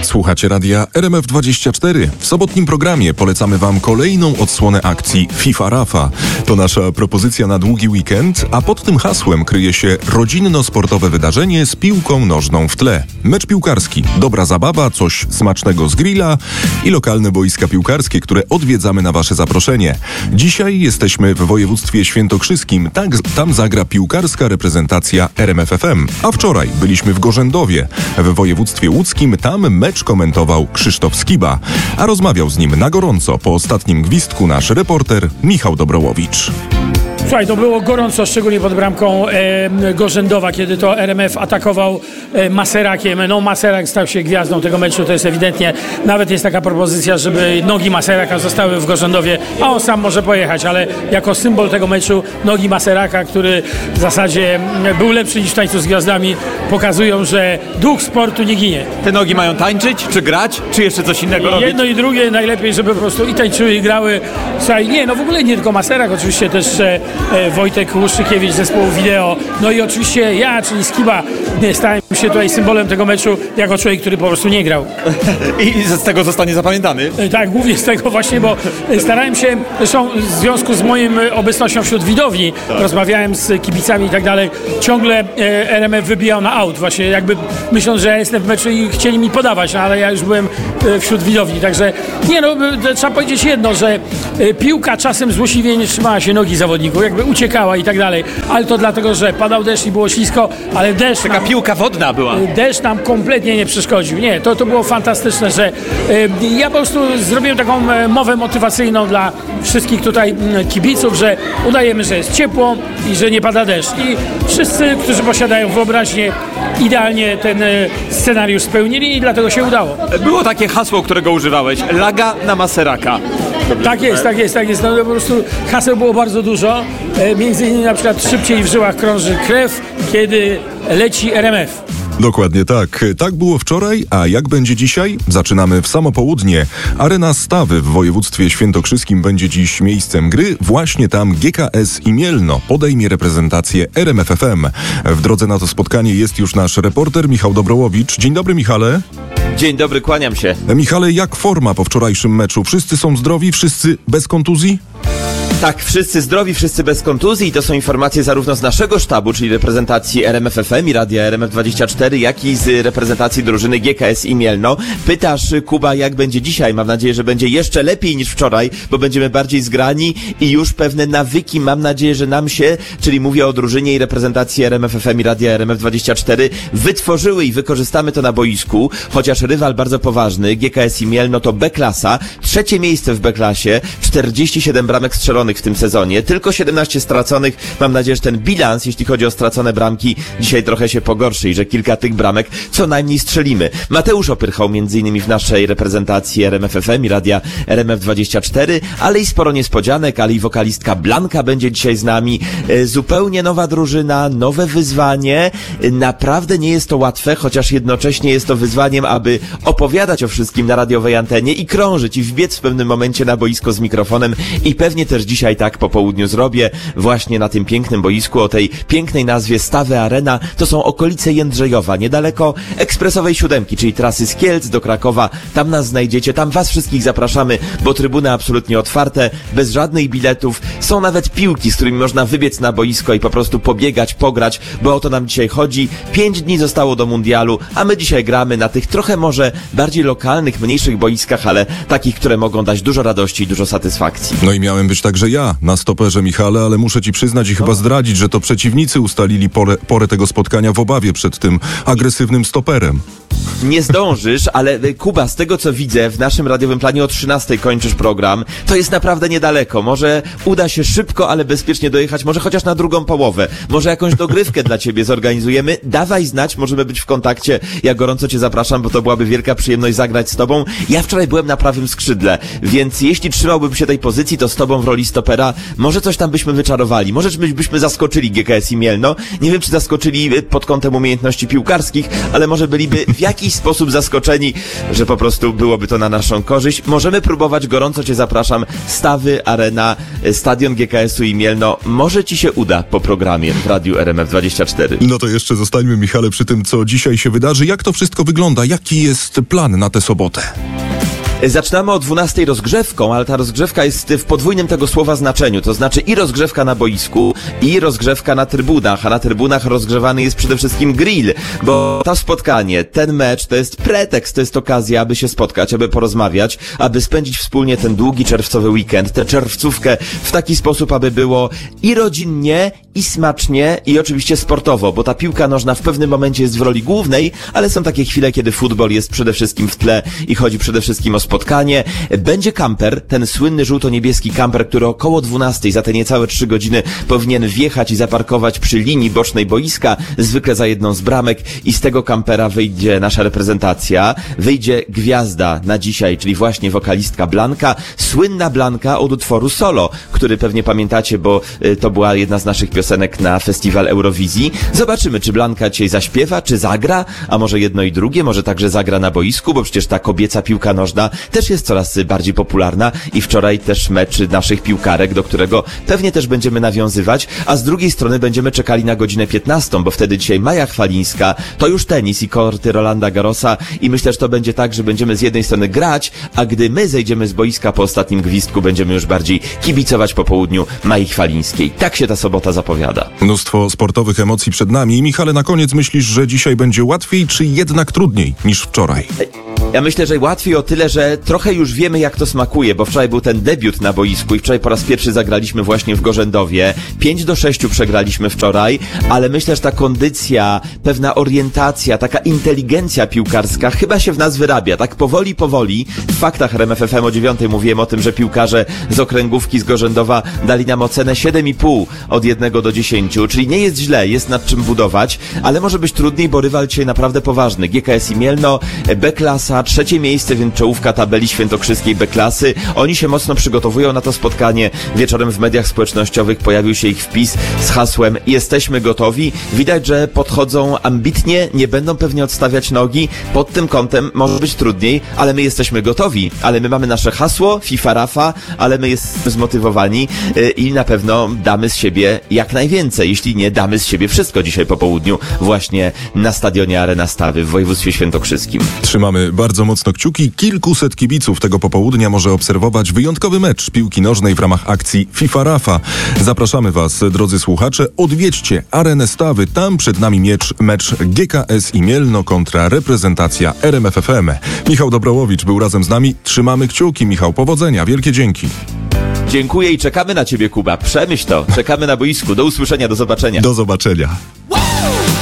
Słuchacie radia RMF24. W sobotnim programie polecamy Wam kolejną odsłonę akcji FIFA Rafa. To nasza propozycja na długi weekend, a pod tym hasłem kryje się rodzinno-sportowe wydarzenie z piłką nożną w tle. Mecz piłkarski, dobra zabawa, coś smacznego z grilla i lokalne boiska piłkarskie, które odwiedzamy na Wasze zaproszenie. Dzisiaj jesteśmy w województwie świętokrzyskim. Tam zagra piłkarska reprezentacja RMF FM. A wczoraj byliśmy w Gorzędowie, w województwie łódzkim. Tam mecz komentował Krzysztof Skiba, a rozmawiał z nim na gorąco po ostatnim gwizdku nasz reporter Michał Dobrołowicz. Słuchaj, to było gorąco, szczególnie pod bramką Gorzędowa, kiedy to RMF atakował Maserakiem. No, Maserak stał się gwiazdą tego meczu, to jest ewidentnie. Nawet jest taka propozycja, żeby nogi Maseraka zostały w Gorzędowie, a on sam może pojechać, ale jako symbol tego meczu nogi Maseraka, który w zasadzie był lepszy niż w Tańcu z Gwiazdami, pokazują, że duch sportu nie ginie. Te nogi mają tańczyć, czy grać, czy jeszcze coś innego robić? Jedno i drugie, najlepiej, żeby po prostu i tańczyły, i grały. Słuchaj, nie, no w ogóle nie tylko Maserak, oczywiście też Wojtek Łuszczykiewicz z zespołu Wideo, no i oczywiście ja, czyli Skiba, stałem się tutaj symbolem tego meczu jako człowiek, który po prostu nie grał. I z tego zostanie zapamiętany? Tak, głównie z tego właśnie, bo starałem się, zresztą w związku z moją obecnością wśród widowni, rozmawiałem z kibicami i tak dalej, ciągle RMF wybijał na aut, właśnie jakby myśląc, że ja jestem w meczu i chcieli mi podawać, no, ale ja już byłem wśród widowni, także nie no, trzeba powiedzieć jedno, że piłka czasem złośliwie nie trzymała się nogi zawodników, jakby uciekała i tak dalej, ale to dlatego, że padał deszcz i było ślisko, ale deszcz... Taka piłka wodna była. Deszcz nam kompletnie nie przeszkodził. Nie, to było fantastyczne, że ja po prostu zrobiłem taką mowę motywacyjną dla wszystkich tutaj kibiców, że udajemy, że jest ciepło i że nie pada deszcz. I wszyscy, którzy posiadają wyobraźnię, idealnie ten scenariusz spełnili i dlatego się udało. Było takie hasło, którego używałeś. Laga na Maseraka. Tak jest. No, po prostu haseł było bardzo dużo. Między innymi na przykład szybciej w żyłach krąży krew, kiedy leci RMF. Dokładnie tak. Tak było wczoraj, a jak będzie dzisiaj? Zaczynamy w samo południe. Arena Stawy w województwie świętokrzyskim będzie dziś miejscem gry. Właśnie tam GKS i Mielno podejmie reprezentację RMF FM. W drodze na to spotkanie jest już nasz reporter Michał Dobrołowicz. Dzień dobry, Michale. Dzień dobry, kłaniam się. Michale, jak forma po wczorajszym meczu? Wszyscy są zdrowi? Wszyscy bez kontuzji? Tak, wszyscy zdrowi, wszyscy bez kontuzji i to są informacje zarówno z naszego sztabu, czyli reprezentacji RMF FM i Radia RMF24, jak i z reprezentacji drużyny GKS i Mielno. Pytasz, Kuba, jak będzie dzisiaj? Mam nadzieję, że będzie jeszcze lepiej niż wczoraj, bo będziemy bardziej zgrani i już pewne nawyki, mam nadzieję, że nam się, czyli mówię o drużynie i reprezentacji RMF FM i Radia RMF24, wytworzyły i wykorzystamy to na boisku, chociaż rywal bardzo poważny, GKS i Mielno to B-klasa, 3. miejsce w B-klasie, 47 bramek strzelonych w tym sezonie, tylko 17 straconych. Mam nadzieję, że ten bilans, jeśli chodzi o stracone bramki, dzisiaj trochę się pogorszy i że kilka tych bramek co najmniej strzelimy. Mateusz Opyrchał m.in. w naszej reprezentacji RMF FM i Radia RMF24, ale i sporo niespodzianek, ale i wokalistka Blanka będzie dzisiaj z nami. Zupełnie nowa drużyna, nowe wyzwanie. Naprawdę nie jest to łatwe, chociaż jednocześnie jest to wyzwaniem, aby opowiadać o wszystkim na radiowej antenie i krążyć i wbiec w pewnym momencie na boisko z mikrofonem i pewnie też dzisiaj tak po południu zrobię, właśnie na tym pięknym boisku, o tej pięknej nazwie Stawy Arena. To są okolice Jędrzejowa, niedaleko ekspresowej 7, czyli trasy z Kielc do Krakowa. Tam nas znajdziecie, tam was wszystkich zapraszamy, bo trybuny absolutnie otwarte, bez żadnych biletów. Są nawet piłki, z którymi można wybiec na boisko i po prostu pobiegać, pograć, bo o to nam dzisiaj chodzi. 5 dni zostało do mundialu, a my dzisiaj gramy na tych trochę może bardziej lokalnych, mniejszych boiskach, ale takich, które mogą dać dużo radości i dużo satysfakcji. No i miałem być także ja na stoperze, Michale, ale muszę ci przyznać i chyba zdradzić, że to przeciwnicy ustalili porę tego spotkania w obawie przed tym agresywnym stoperem. Nie zdążysz, ale Kuba, z tego co widzę, w naszym radiowym planie o 13 kończysz program. To jest naprawdę niedaleko. Może uda się szybko, ale bezpiecznie dojechać, może chociaż na drugą połowę. Może jakąś dogrywkę dla ciebie zorganizujemy. Dawaj znać, możemy być w kontakcie. Ja gorąco cię zapraszam, bo to byłaby wielka przyjemność zagrać z tobą. Ja wczoraj byłem na prawym skrzydle, więc jeśli trzymałbym się tej pozycji, to z tobą w roli stopera może coś tam byśmy wyczarowali. Może byśmy zaskoczyli GKS i Mielno. Nie wiem, czy zaskoczyli pod kątem umiejętności piłkarskich, ale może byliby w jakiś jakiś sposób zaskoczeni, że po prostu byłoby to na naszą korzyść. Możemy próbować, gorąco Cię zapraszam. Stawy, Arena, Stadion GKS-u i Mielno. Może Ci się uda po programie w Radiu RMF24. No to jeszcze zostańmy, Michale, przy tym, co dzisiaj się wydarzy. Jak to wszystko wygląda? Jaki jest plan na tę sobotę? Zaczynamy o 12 rozgrzewką, ale ta rozgrzewka jest w podwójnym tego słowa znaczeniu, to znaczy i rozgrzewka na boisku, i rozgrzewka na trybunach, a na trybunach rozgrzewany jest przede wszystkim grill, bo to spotkanie, ten mecz to jest pretekst, to jest okazja, aby się spotkać, aby porozmawiać, aby spędzić wspólnie ten długi czerwcowy weekend, tę czerwcówkę w taki sposób, aby było i rodzinnie, i smacznie, i oczywiście sportowo, bo ta piłka nożna w pewnym momencie jest w roli głównej, ale są takie chwile, kiedy futbol jest przede wszystkim w tle i chodzi przede wszystkim o spotkanie. Będzie kamper, ten słynny żółto-niebieski kamper, który około 12 za te niecałe 3 godziny powinien wjechać i zaparkować przy linii bocznej boiska, zwykle za jedną z bramek, i z tego kampera wyjdzie nasza reprezentacja, wyjdzie gwiazda na dzisiaj, czyli właśnie wokalistka Blanka, słynna Blanka od utworu Solo, który pewnie pamiętacie, bo to była jedna z naszych piosenek na festiwal Eurowizji. Zobaczymy, czy Blanka dzisiaj zaśpiewa, czy zagra, a może jedno i drugie, może także zagra na boisku, bo przecież ta kobieca piłka nożna też jest coraz bardziej popularna i wczoraj też mecz naszych piłkarek, do którego pewnie też będziemy nawiązywać, a z drugiej strony będziemy czekali na godzinę 15, bo wtedy dzisiaj Maja Chwalińska, to już tenis i korty Rolanda Garrosa i myślę, że to będzie tak, że będziemy z jednej strony grać, a gdy my zejdziemy z boiska po ostatnim gwizdku, będziemy już bardziej kibicować po południu Mai Chwalińskiej. Tak się ta sobota zapowiada. Mnóstwo sportowych emocji przed nami. Michale, na koniec myślisz, że dzisiaj będzie łatwiej, czy jednak trudniej niż wczoraj? Ja myślę, że łatwiej o tyle, że trochę już wiemy, jak to smakuje, bo wczoraj był ten debiut na boisku i wczoraj po raz pierwszy zagraliśmy właśnie w Gorzędowie. 5-6 przegraliśmy wczoraj, ale myślę, że ta kondycja, pewna orientacja, taka inteligencja piłkarska chyba się w nas wyrabia. Tak powoli. W faktach RMF FM o 9 mówiłem o tym, że piłkarze z okręgówki z Gorzędowa dali nam ocenę 7,5 od 1 do 10, czyli nie jest źle, jest nad czym budować, ale może być trudniej, bo rywal dzisiaj naprawdę poważny. GKS i Mielno, B-klasa, 3 miejsce, więc czołówka tabeli świętokrzyskiej B-klasy. Oni się mocno przygotowują na to spotkanie. Wieczorem w mediach społecznościowych pojawił się ich wpis z hasłem "Jesteśmy gotowi". Widać, że podchodzą ambitnie, nie będą pewnie odstawiać nogi. Pod tym kątem może być trudniej, ale my jesteśmy gotowi. Ale my mamy nasze hasło, FIFA Rafa, ale my jesteśmy zmotywowani i na pewno damy z siebie jak najwięcej. Jeśli nie, damy z siebie wszystko dzisiaj po południu właśnie na stadionie Arena Stawy w województwie świętokrzyskim. Trzymamy bardzo mocno kciuki. Kilkuset kibiców tego popołudnia może obserwować wyjątkowy mecz piłki nożnej w ramach akcji FIFA Rafa. Zapraszamy Was, drodzy słuchacze, odwiedźcie Arenę Stawy. Tam przed nami mecz GKS i Mielno kontra reprezentacja RMF FM. Michał Dobrołowicz był razem z nami. Trzymamy kciuki, Michał. Powodzenia. Wielkie dzięki. Dziękuję i czekamy na Ciebie, Kuba. Przemyśl to. Czekamy na boisku. Do usłyszenia, do zobaczenia. Do zobaczenia.